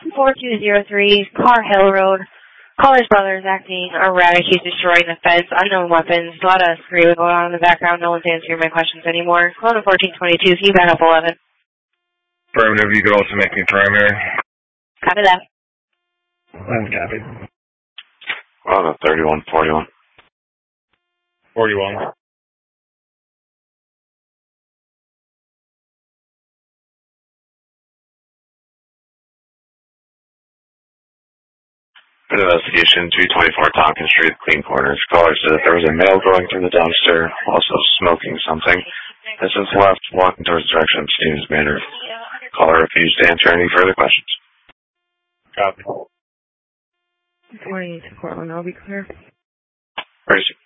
4203 Car Hill Road. Caller's brother is acting erratic. He's destroying the fence, unknown weapons. A lot of screaming going on in the background. No one's answering my questions anymore. Call 1422. Can you back up 11? Affirmative, you could also make me primary. Copy that. I'm copied. Well, 3141. 41. Investigation 224 Tompkins Street, Clean Corners. Caller said that there was a male going through the dumpster, also smoking something. Has since left, walking towards the direction of Stevens Manor. Caller refused to answer any further questions. Copy. 48 to Portland, I'll be clear. Where is he?